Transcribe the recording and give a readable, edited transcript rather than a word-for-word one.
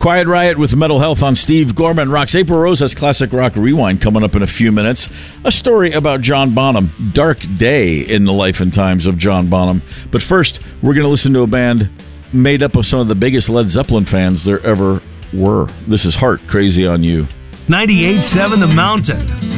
Quiet Riot with Mental Health on Steve Gorman Rocks. April Rose has Classic Rock Rewind coming up in a few minutes. A story about John Bonham. Dark day in the life and times of John Bonham. But first, we're going to listen to a band made up of some of the biggest Led Zeppelin fans there ever were. This is Heart Crazy on You. 98.7 The Mountain.